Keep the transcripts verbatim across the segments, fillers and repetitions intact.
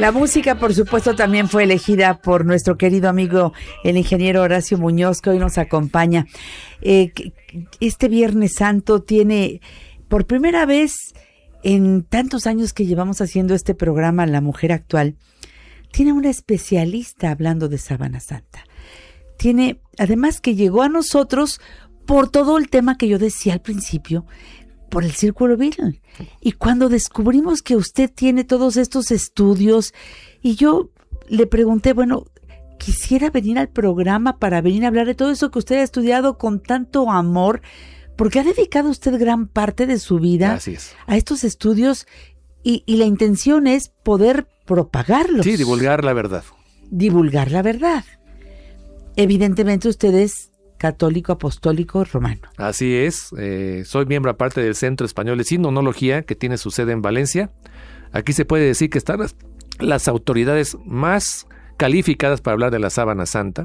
La música, por supuesto, también fue elegida por nuestro querido amigo, el ingeniero Horacio Muñoz, que hoy nos acompaña. Eh, este Viernes Santo tiene, por primera vez en tantos años que llevamos haciendo este programa, La Mujer Actual, tiene una especialista hablando de Sábana Santa. Tiene, además, que llegó a nosotros por todo el tema que yo decía al principio, por el Círculo Beatle. Y cuando descubrimos que usted tiene todos estos estudios, y yo le pregunté, bueno, quisiera venir al programa para venir a hablar de todo eso que usted ha estudiado con tanto amor, porque ha dedicado usted gran parte de su vida a estos estudios, y, y la intención es poder propagarlos. Sí, divulgar la verdad. Divulgar la verdad. Evidentemente usted es católico apostólico romano. Así es, eh, soy miembro aparte del Centro Español de Sinodología, que tiene su sede en Valencia. Aquí se puede decir que están las, las autoridades más calificadas para hablar de la Sábana Santa.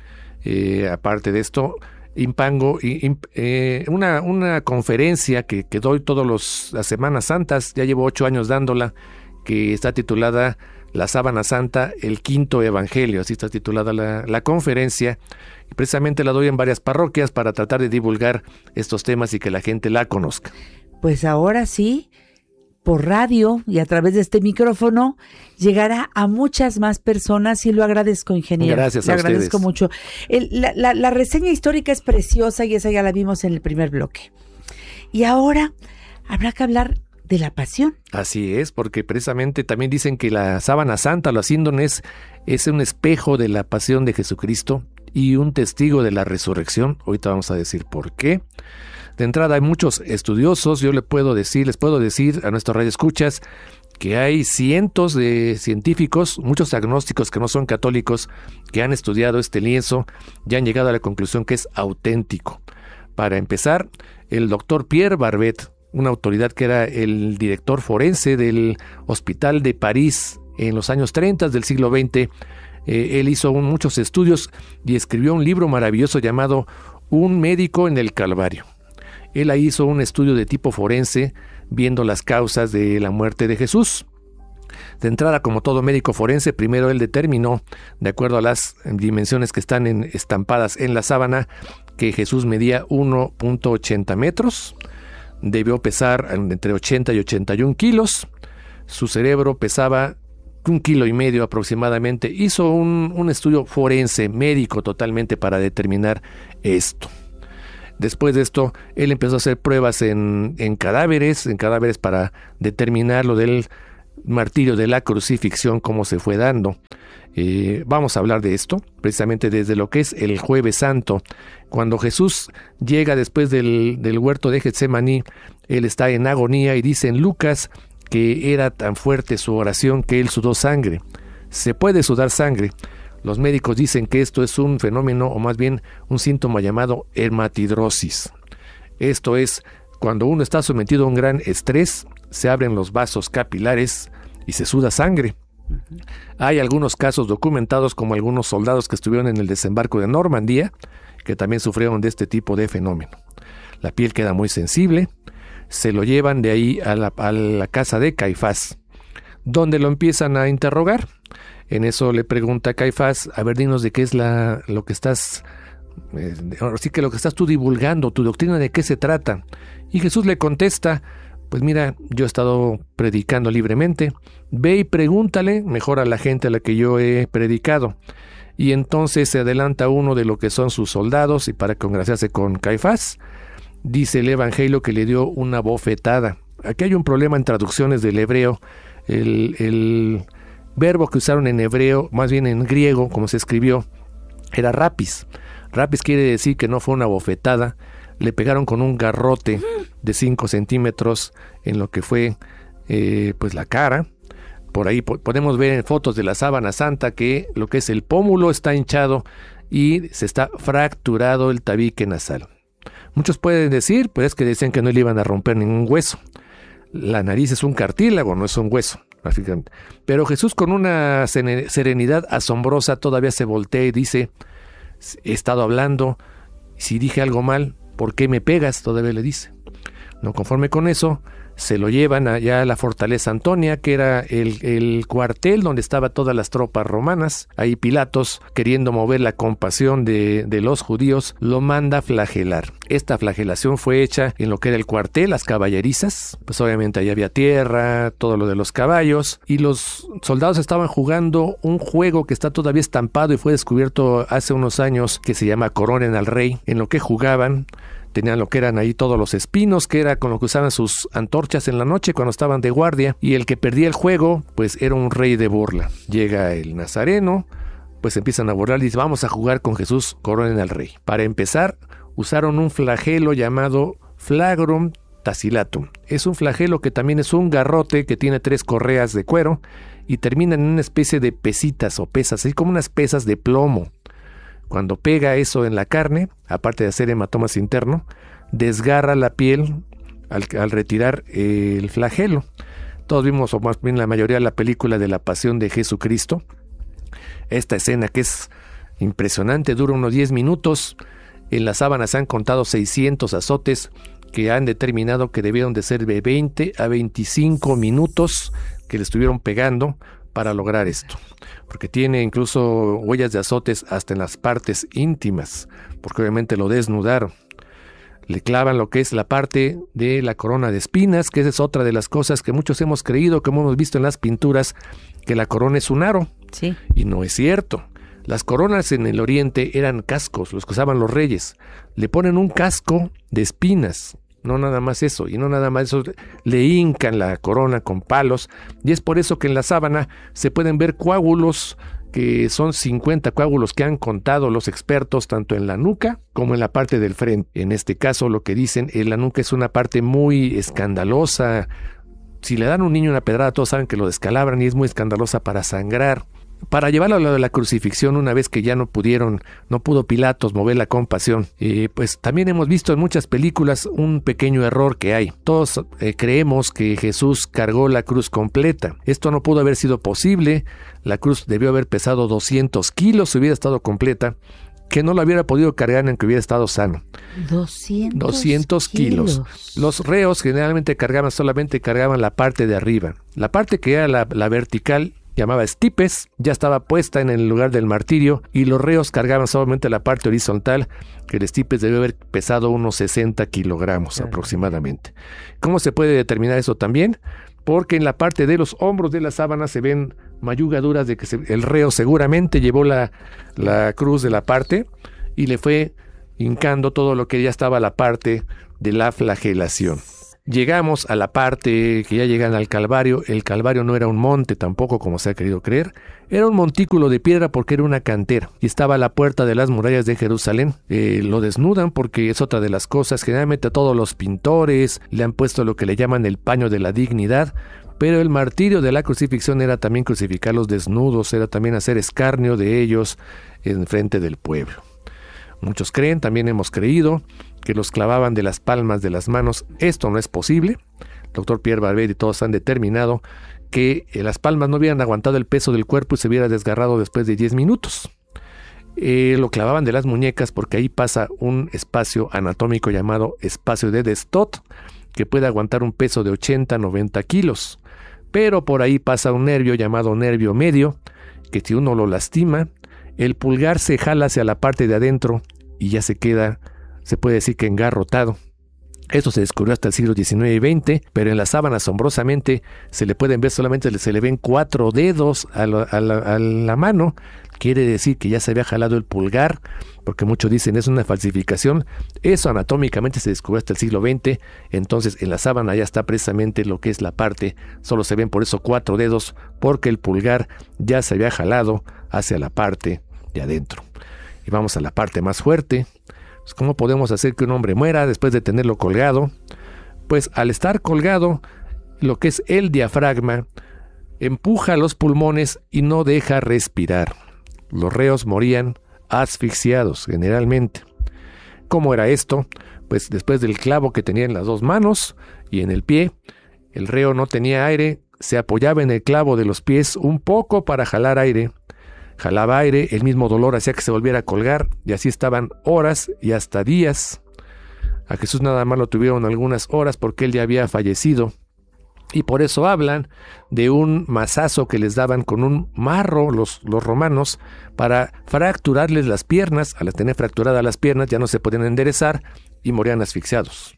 Eh, aparte de esto, impango imp, eh, una, una conferencia que, que doy todas las Semanas Santas, ya llevo ocho años dándola, que está titulada La Sábana Santa, el quinto evangelio, así está titulada la, la conferencia, y precisamente la doy en varias parroquias para tratar de divulgar estos temas y que la gente la conozca. Pues ahora sí, por radio y a través de este micrófono, llegará a muchas más personas, y lo agradezco, ingeniero. Gracias a ustedes. Le agradezco mucho. El, la, la, la reseña histórica es preciosa, y esa ya la vimos en el primer bloque. Y ahora habrá que hablar de la pasión. Así es, porque precisamente también dicen que la Sábana Santa, los índones, es un espejo de la pasión de Jesucristo y un testigo de la resurrección. Ahorita vamos a decir por qué. De entrada hay muchos estudiosos, yo le puedo decir, les puedo decir a nuestros radioescuchas que hay cientos de científicos, muchos agnósticos que no son católicos, que han estudiado este lienzo y han llegado a la conclusión que es auténtico. Para empezar, el doctor Pierre Barbet, una autoridad que era el director forense del Hospital de París en los años treinta del siglo veinte, eh, él hizo un, muchos estudios y escribió un libro maravilloso llamado Un médico en el Calvario. Él ahí hizo un estudio de tipo forense viendo las causas de la muerte de Jesús. De entrada, como todo médico forense, primero él determinó, de acuerdo a las dimensiones que están en, estampadas en la sábana, que Jesús medía uno punto ochenta metros, debió pesar entre ochenta y ochenta y un kilos, su cerebro pesaba un kilo y medio aproximadamente. Hizo un, un estudio forense, médico totalmente, para determinar esto. Después de esto, él empezó a hacer pruebas en, en cadáveres, en cadáveres para determinar lo del martirio, de la crucifixión, cómo se fue dando. Eh, vamos a hablar de esto, precisamente desde lo que es el Jueves Santo. Cuando Jesús llega después del, del huerto de Getsemaní, él está en agonía y dice en Lucas que era tan fuerte su oración que él sudó sangre. Se puede sudar sangre. Los médicos dicen que esto es un fenómeno, o más bien un síntoma llamado hematidrosis. Esto es cuando uno está sometido a un gran estrés, se abren los vasos capilares y se suda sangre. Uh-huh. Hay algunos casos documentados, como algunos soldados que estuvieron en el desembarco de Normandía, que también sufrieron de este tipo de fenómeno. La piel queda muy sensible, se lo llevan de ahí a la, a la casa de Caifás, donde lo empiezan a interrogar. En eso le pregunta a Caifás, a ver, dinos de qué es la, lo que estás, eh, así que lo que estás tú divulgando, tu doctrina, de qué se trata. Y Jesús le contesta, pues mira, yo he estado predicando libremente, ve y pregúntale mejor a la gente a la que yo he predicado. Y entonces se adelanta uno de lo que son sus soldados, y para congraciarse con Caifás, dice el evangelio que le dio una bofetada. Aquí hay un problema en traducciones del hebreo. El, el verbo que usaron en hebreo, más bien en griego, como se escribió, era rapis. Rapis quiere decir que no fue una bofetada, le pegaron con un garrote de cinco centímetros en lo que fue eh, pues la cara. Por ahí po- podemos ver en fotos de la Sábana Santa que lo que es el pómulo está hinchado y se está fracturado el tabique nasal. Muchos pueden decir, pues es que decían que no le iban a romper ningún hueso. La nariz es un cartílago, no es un hueso. Pero Jesús, con una serenidad asombrosa, todavía se voltea y dice, he estado hablando, si dije algo mal, ¿por qué me pegas? Todavía le dice. No conforme con eso, se lo llevan allá a la fortaleza Antonia, que era el, el cuartel donde estaban todas las tropas romanas. Ahí Pilatos, queriendo mover la compasión de, de los judíos, lo manda a flagelar. Esta flagelación fue hecha en lo que era el cuartel, las caballerizas. Pues obviamente ahí había tierra, todo lo de los caballos, y los soldados estaban jugando un juego que está todavía estampado y fue descubierto hace unos años, que se llama Coronen al Rey. En lo que jugaban, tenían lo que eran ahí todos los espinos, que era con lo que usaban sus antorchas en la noche cuando estaban de guardia, y el que perdía el juego, pues era un rey de burla. Llega el nazareno, pues empiezan a burlar y dicen, vamos a jugar con Jesús, coronen al rey. Para empezar, usaron un flagelo llamado flagrum tacilatum. Es un flagelo que también es un garrote que tiene tres correas de cuero y terminan en una especie de pesitas o pesas, así como unas pesas de plomo. Cuando pega eso en la carne, aparte de hacer hematomas interno, desgarra la piel al, al retirar eh, el flagelo. Todos vimos, o más bien la mayoría, la película de la Pasión de Jesucristo. Esta escena que es impresionante, dura unos diez minutos. En las sábanas se han contado seiscientos azotes que han determinado que debieron de ser de veinte a veinticinco minutos que le estuvieron pegando para lograr esto, porque tiene incluso huellas de azotes hasta en las partes íntimas, porque obviamente lo desnudaron. Le clavan lo que es la parte de la corona de espinas, que esa es otra de las cosas que muchos hemos creído, como hemos visto en las pinturas, que la corona es un aro. Sí. Y no es cierto. Las coronas en el oriente eran cascos, los que usaban los reyes. Le ponen un casco de espinas. No nada más eso, y no nada más eso, le hincan la corona con palos, y es por eso que en la sábana se pueden ver coágulos, que son cincuenta coágulos que han contado los expertos, tanto en la nuca como en la parte del frente. En este caso, lo que dicen, en la nuca es una parte muy escandalosa. Si le dan a un niño una pedrada, todos saben que lo descalabran y es muy escandalosa para sangrar. Para llevarlo a lo de la crucifixión, una vez que ya no pudieron, no pudo Pilatos mover la compasión, eh, pues también hemos visto en muchas películas un pequeño error que hay. Todos eh, creemos que Jesús cargó la cruz completa. Esto no pudo haber sido posible. La cruz debió haber pesado doscientos kilos si hubiera estado completa, que no lo hubiera podido cargar aunque hubiera estado sano. doscientos kilos. Los reos generalmente cargaban, solamente cargaban la parte de arriba. La parte que era la, la vertical, llamaba estipes, ya estaba puesta en el lugar del martirio, y los reos cargaban solamente la parte horizontal, que el estipes debe haber pesado unos sesenta kilogramos aproximadamente. ¿Cómo se puede determinar eso también? Porque en la parte de los hombros de la sábana se ven mayugaduras de que se, el reo seguramente llevó la, la cruz de la parte y le fue hincando todo lo que ya estaba la parte de la flagelación. Llegamos a la parte que ya llegan al Calvario. El Calvario no era un monte tampoco, como se ha querido creer. Era un montículo de piedra porque era una cantera. Y estaba a la puerta de las murallas de Jerusalén. Eh, lo desnudan porque es otra de las cosas. Generalmente a todos los pintores le han puesto lo que le llaman el paño de la dignidad. Pero el martirio de la crucifixión era también crucificarlos desnudos. Era también hacer escarnio de ellos en frente del pueblo. Muchos creen, también hemos creído, que los clavaban de las palmas de las manos. Esto no es posible. El doctor Pierre Barbier y todos han determinado que las palmas no hubieran aguantado el peso del cuerpo y se hubiera desgarrado después de diez minutos. Eh, lo clavaban de las muñecas porque ahí pasa un espacio anatómico llamado espacio de Destot, que puede aguantar un peso de ochenta a noventa kilos. Pero por ahí pasa un nervio llamado nervio medio, que si uno lo lastima, el pulgar se jala hacia la parte de adentro y ya se queda, se puede decir que engarrotado. Esto se descubrió hasta el siglo diecinueve y veinte, pero en la sábana asombrosamente se le pueden ver solamente, se le ven cuatro dedos a la, a la, a la mano. Quiere decir que ya se había jalado el pulgar, porque muchos dicen es una falsificación. Eso anatómicamente se descubrió hasta el siglo veinte, entonces en la sábana ya está precisamente lo que es la parte, solo se ven por eso cuatro dedos, porque el pulgar ya se había jalado hacia la parte de adentro. Y vamos a la parte más fuerte. Pues, ¿cómo podemos hacer que un hombre muera después de tenerlo colgado? Pues al estar colgado, lo que es el diafragma empuja los pulmones y no deja respirar. Los reos morían asfixiados generalmente. ¿Cómo era esto? Pues después del clavo que tenía en las dos manos y en el pie, el reo no tenía aire, se apoyaba en el clavo de los pies un poco para jalar aire. Jalaba aire, el mismo dolor hacía que se volviera a colgar y así estaban horas y hasta días. A Jesús nada más lo tuvieron algunas horas porque él ya había fallecido. Y por eso hablan de un mazazo que les daban con un marro los, los romanos para fracturarles las piernas. Al tener fracturadas las piernas ya no se podían enderezar y morían asfixiados.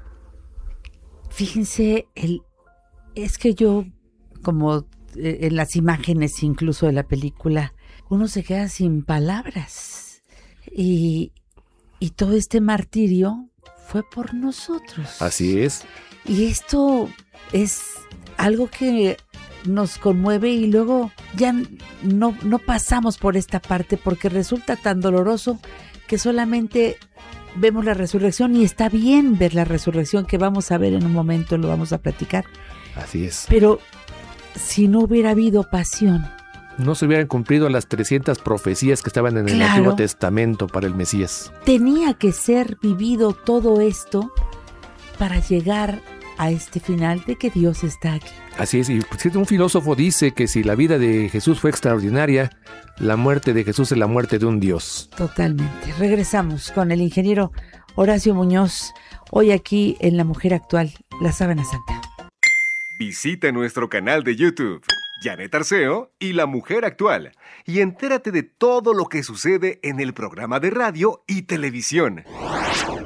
Fíjense, el, es que yo, como eh, en las imágenes incluso de la película, uno se queda sin palabras. Y, y todo este martirio fue por nosotros. Así es. Y esto es algo que nos conmueve y luego ya no, no pasamos por esta parte porque resulta tan doloroso que solamente vemos la resurrección, y está bien ver la resurrección, que vamos a ver en un momento, lo vamos a platicar. Así es. Pero si no hubiera habido pasión, no se hubieran cumplido las trescientas profecías que estaban en el claro, Antiguo Testamento para el Mesías. Tenía que ser vivido todo esto para llegar a este final de que Dios está aquí. Así es, y un filósofo dice que si la vida de Jesús fue extraordinaria, la muerte de Jesús es la muerte de un Dios. Totalmente. Regresamos con el ingeniero Horacio Muñoz, hoy aquí en La Mujer Actual, La Sábana Santa. Visita nuestro canal de YouTube, Janet Arceo y La Mujer Actual, y entérate de todo lo que sucede en el programa de radio y televisión.